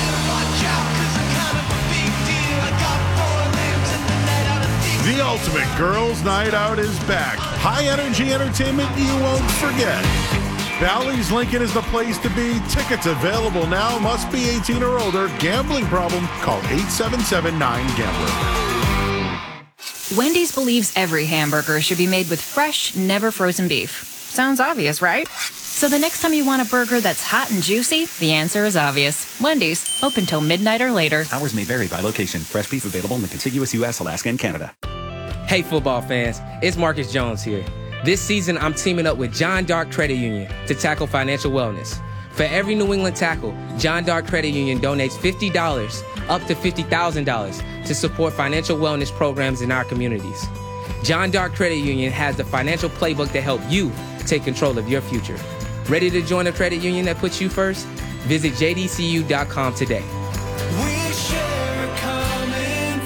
The ultimate girls' night out is back. High-energy entertainment you won't forget. Bally's Lincoln is the place to be. Tickets available now. Must be eighteen or older. Gambling problem? Call eight seven seven nine gambler. Wendy's believes every hamburger should be made with fresh, never frozen beef. Sounds obvious, right? So the next time you want a burger that's hot and juicy, the answer is obvious. Wendy's, open till midnight or later. Hours may vary by location. Fresh beef available in the contiguous U S, Alaska, and Canada. Hey, football fans. It's Marcus Jones here. This season, I'm teaming up with John Dark Credit Union to tackle financial wellness. For every New England tackle, John Dark Credit Union donates fifty dollars up to fifty thousand dollars to support financial wellness programs in our communities. John Dark Credit Union has the financial playbook to help you take control of your future. Ready to join a credit union that puts you first? Visit j d c u dot com today. We share a common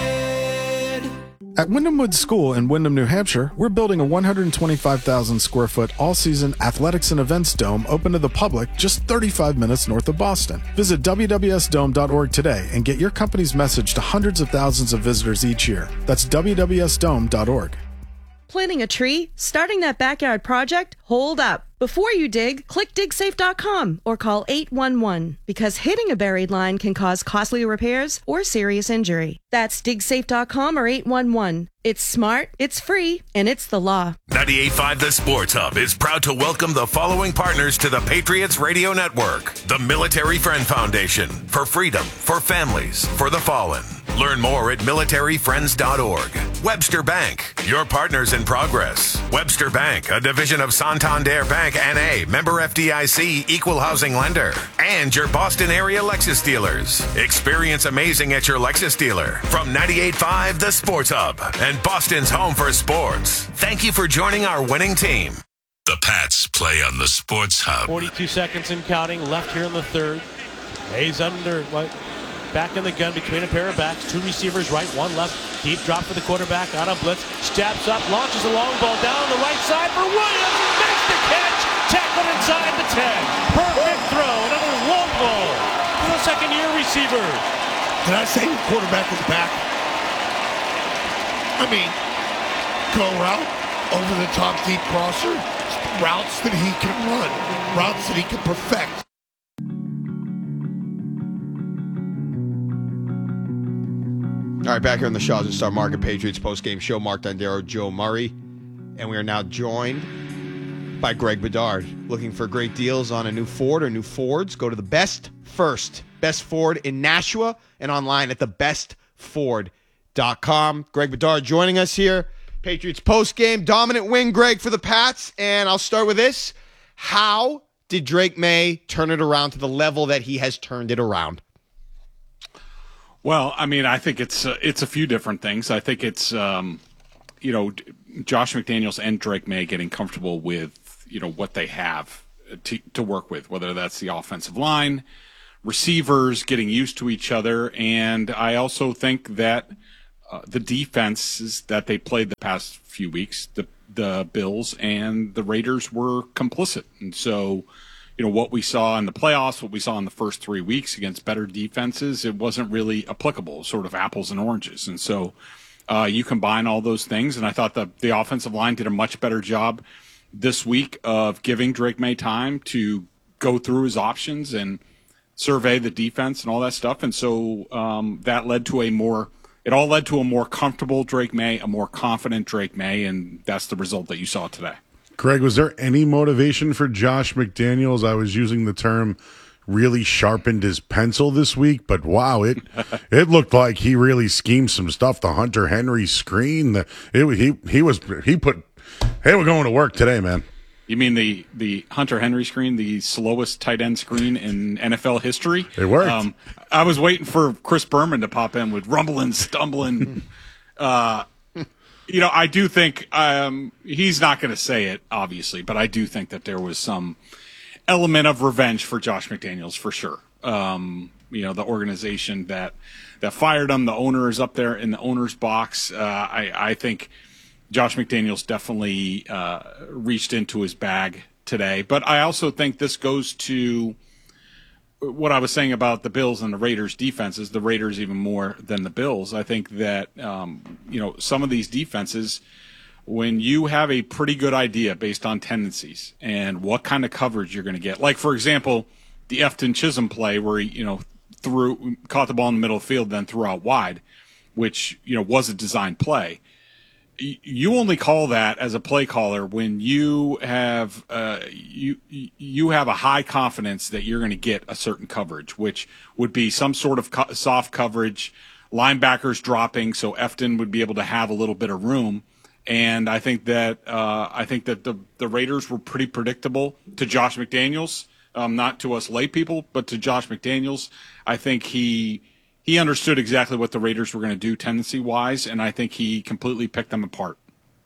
thread. At Wyndham Woods School in Wyndham, New Hampshire, we're building a one hundred twenty-five thousand square foot all-season athletics and events dome open to the public just thirty-five minutes north of Boston. Visit w w s dome dot org today and get your company's message to hundreds of thousands of visitors each year. That's w w s dome dot org. Planting a tree? Starting that backyard project? Hold up. Before you dig, click dig safe dot com or call eight one one because hitting a buried line can cause costly repairs or serious injury. That's dig safe dot com or eight one one. It's smart, it's free, and it's the law. ninety-eight point five The Sports Hub is proud to welcome the following partners to the Patriots Radio Network. The Military Friend Foundation, for freedom, for families, for the fallen. Learn more at military friends dot org. Webster Bank, your partners in progress. Webster Bank, a division of Santander Bank N A, member F D I C, equal housing lender. And your Boston area Lexus dealers. Experience amazing at your Lexus dealer. From ninety-eight point five The Sports Hub and Boston's home for sports. Thank you for joining our winning team. The Pats play on the Sports Hub. forty-two seconds and counting left here in the third. Hayes under, what? Back in the gun between a pair of backs. Two receivers right, one left. Deep drop for the quarterback on a blitz. Steps up, launches a long ball down the right side for Williams. Makes the catch. Tackled inside the ten. Perfect throw. Another long ball for the second-year receiver. Did I say quarterback was back? I mean, go route, over the top deep crosser, routes that he can run, routes that he can perfect. All right, back here on the Shaw's and Star Market Patriots postgame show. Mark Dondero, Joe Murray. And we are now joined by Greg Bedard. Looking for great deals on a new Ford or new Fords? Go to the Best First. Best Ford in Nashua and online at the best ford dot com. Greg Bedard joining us here. Patriots postgame. Dominant win, Greg, for the Pats. And I'll start with this. How did Drake May turn it around to the level that he has turned it around? Well, I mean, I think it's uh, it's a few different things. I think it's um, you know, Josh McDaniels and Drake May getting comfortable with, you know, what they have to, to work with, whether that's the offensive line, receivers, getting used to each other, and I also think that uh, the defenses that they played the past few weeks, the the Bills and the Raiders, were complicit, and so. You know, what we saw in the playoffs, what we saw in the first three weeks against better defenses, it wasn't really applicable, sort of apples and oranges. And so uh, you combine all those things, and I thought the, the offensive line did a much better job this week of giving Drake May time to go through his options and survey the defense and all that stuff. And so um, that led to a more – it all led to a more comfortable Drake May, a more confident Drake May, and that's the result that you saw today. Greg, was there any motivation for Josh McDaniels? I was using the term really sharpened his pencil this week, but wow, it it looked like he really schemed some stuff. The Hunter Henry screen, the, it, he he was he put. Hey, we're going to work today, man. You mean the the Hunter Henry screen, the slowest tight end screen in N F L history? It worked. Um, I was waiting for Chris Berman to pop in with rumbling, stumbling. uh, You know, I do think um, he's not going to say it, obviously, but I do think that there was some element of revenge for Josh McDaniels, for sure. Um, you know, the organization that that fired him, the owner is up there in the owner's box. Uh, I, I think Josh McDaniels definitely uh, reached into his bag today. But I also think this goes to what I was saying about the Bills and the Raiders defenses, the Raiders even more than the Bills. I think that, um, you know, some of these defenses, when you have a pretty good idea based on tendencies and what kind of coverage you're going to get, like, for example, the Efton Chisholm play where he, you know, threw, caught the ball in the middle of the field, then threw out wide, which, you know, was a design play. You only call that as a play caller when you have uh, you you have a high confidence that you're going to get a certain coverage, which would be some sort of co- soft coverage, linebackers dropping, so Efton would be able to have a little bit of room. And I think that uh, I think that the the Raiders were pretty predictable to Josh McDaniels, um, not to us lay people, but to Josh McDaniels. I think he. He understood exactly what the Raiders were going to do tendency-wise, and I think he completely picked them apart.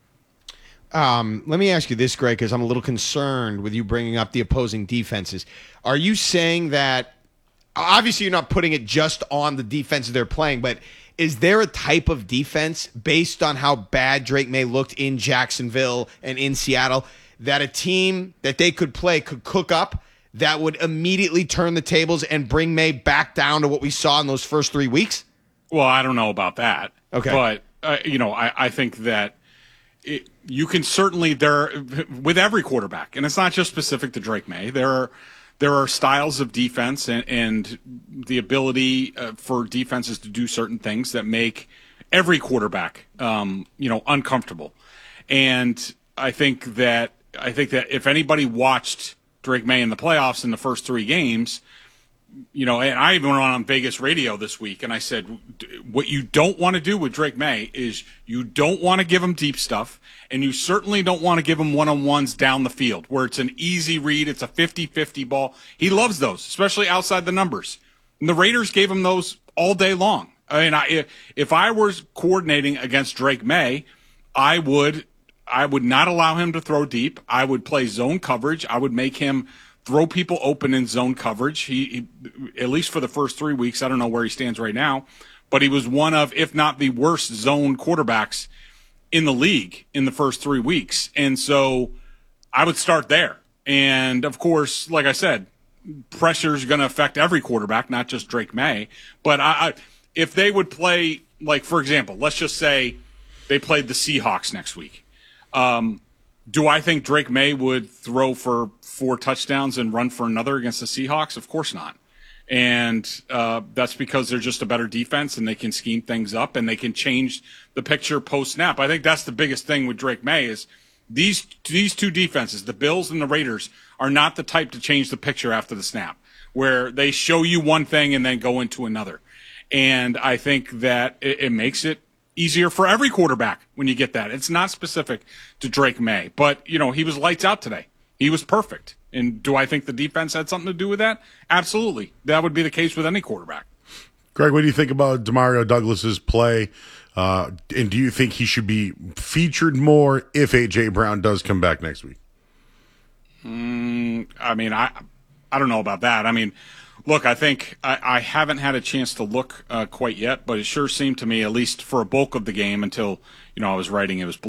Um, let me ask you this, Greg, because I'm a little concerned with you bringing up the opposing defenses. Are you saying that – obviously you're not putting it just on the defenses they're playing, but is there a type of defense based on how bad Drake May looked in Jacksonville and in Seattle that a team that they could play could cook up that would immediately turn the tables and bring May back down to what we saw in those first three weeks? Well, I don't know about that. Okay. But, uh, you know, I, I think that it, you can certainly, there, with every quarterback, and it's not just specific to Drake May, there are there are styles of defense and, and the ability uh, for defenses to do certain things that make every quarterback, um, you know, uncomfortable. And I think that I think that if anybody watched Drake May in the playoffs in the first three games, you know, and I even went on Vegas radio this week and I said, what you don't want to do with Drake May is you don't want to give him deep stuff, and you certainly don't want to give him one-on-ones down the field where it's an easy read, it's a fifty-fifty ball. He loves those, especially outside the numbers. And the Raiders gave him those all day long. I mean, I, if I was coordinating against Drake May, I would I would not allow him to throw deep. I would play zone coverage. I would make him throw people open in zone coverage. He, he, at least for the first three weeks, I don't know where he stands right now, but he was one of, if not the worst zone quarterbacks in the league in the first three weeks. And so I would start there. And of course, like I said, pressure is going to affect every quarterback, not just Drake May. But I, I, if they would play, like, for example, let's just say they played the Seahawks next week. Um, do I think Drake May would throw for four touchdowns and run for another against the Seahawks? Of course not. And uh, that's because they're just a better defense and they can scheme things up and they can change the picture post-snap. I think that's the biggest thing with Drake May is these these two defenses, the Bills and the Raiders, are not the type to change the picture after the snap, where they show you one thing and then go into another. And I think that it, it makes it easier for every quarterback when you get that. It's not specific to Drake May, but, you know, he was lights out today. He was perfect. And do I think the defense had something to do with that? Absolutely. That would be the case with any quarterback. Greg, what do you think about Demario Douglas's play? Uh, and do you think he should be featured more if A J. Brown does come back next week? Mm, I mean, I I don't know about that. I mean, look, I think I, I haven't had a chance to look uh, quite yet, but it sure seemed to me, at least for a bulk of the game until, you know, I was writing, it was